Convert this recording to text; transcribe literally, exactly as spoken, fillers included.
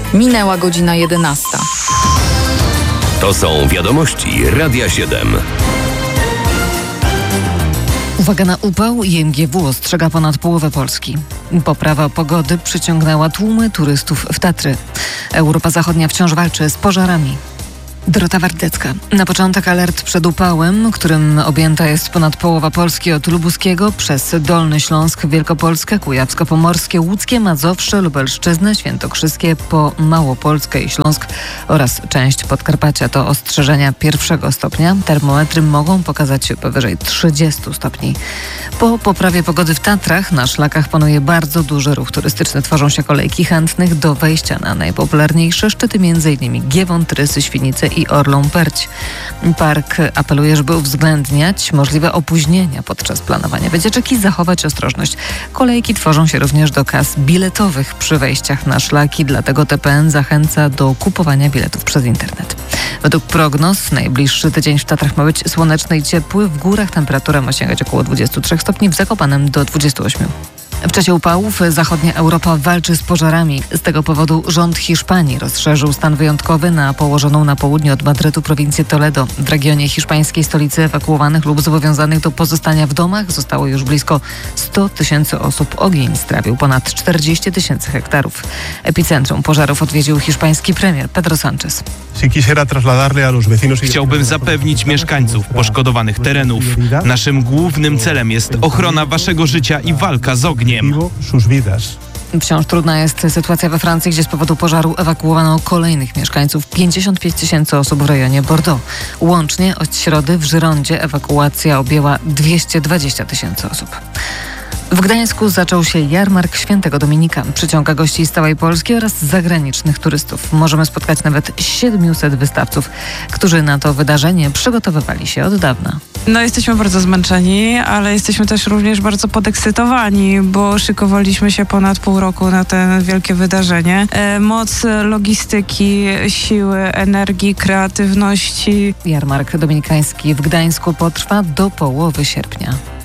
Minęła godzina jedenasta. To są wiadomości Radia siedem. Uwaga na upał, I M G W ostrzega ponad połowę Polski. Poprawa pogody przyciągnęła tłumy turystów w Tatry. Europa Zachodnia wciąż walczy z pożarami. Dorota Wardecka. Na początek alert przed upałem, którym objęta jest ponad połowa Polski od Lubuskiego przez Dolny Śląsk, Wielkopolskę, Kujawsko-Pomorskie, Łódzkie, Mazowsze, Lubelszczyznę, Świętokrzyskie, po Małopolskę i Śląsk oraz część Podkarpacia. To ostrzeżenia pierwszego stopnia. Termometry mogą pokazać powyżej trzydziestu stopni. Po poprawie pogody w Tatrach na szlakach panuje bardzo duży ruch turystyczny. Tworzą się kolejki chętnych do wejścia na najpopularniejsze szczyty, m.in. Giewont, Rysy, Świnice i Orlą Perć. Park apeluje, żeby uwzględniać możliwe opóźnienia podczas planowania wycieczek i zachować ostrożność. Kolejki tworzą się również do kas biletowych przy wejściach na szlaki, dlatego T P N zachęca do kupowania biletów przez internet. Według prognoz najbliższy tydzień w Tatrach ma być słoneczny i ciepły. W górach temperatura ma sięgać około dwudziestu trzech stopni, w Zakopanem do dwudziestu ośmiu. W czasie upałów zachodnia Europa walczy z pożarami. Z tego powodu rząd Hiszpanii rozszerzył stan wyjątkowy na położoną na południe od Madrytu prowincję Toledo. W regionie hiszpańskiej stolicy ewakuowanych lub zobowiązanych do pozostania w domach zostało już blisko sto tysięcy osób. Ogień strawił ponad czterdzieści tysięcy hektarów. Epicentrum pożarów odwiedził hiszpański premier Pedro Sánchez. Chciałbym zapewnić mieszkańców poszkodowanych terenów. Naszym głównym celem jest ochrona waszego życia i walka z ogniem. Wciąż trudna jest sytuacja we Francji, gdzie z powodu pożaru ewakuowano kolejnych mieszkańców. pięćdziesiąt pięć tysięcy osób w rejonie Bordeaux. Łącznie od środy w Żyrondzie ewakuacja objęła dwieście dwadzieścia tysięcy osób. W Gdańsku zaczął się jarmark Świętego Dominika. Przyciąga gości z całej Polski oraz zagranicznych turystów. Możemy spotkać nawet siedmiuset wystawców, którzy na to wydarzenie przygotowywali się od dawna. No jesteśmy bardzo zmęczeni, ale jesteśmy też również bardzo podekscytowani, bo szykowaliśmy się ponad pół roku na to wielkie wydarzenie. E, moc logistyki, siły, energii, kreatywności. Jarmark dominikański w Gdańsku potrwa do połowy sierpnia.